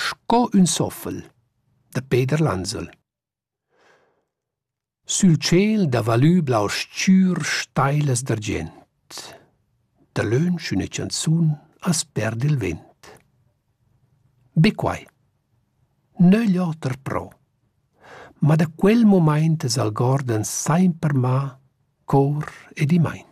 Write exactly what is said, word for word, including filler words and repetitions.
Sco un soffel, da Peter Lanzel. Sul ciel da valü blau scür steilas d'argent. Da lönsch üna chanzun as perd il vent. Be quai, nögl oter pro, ma da quel moment as al gordan saimper ma, cor ed imaint.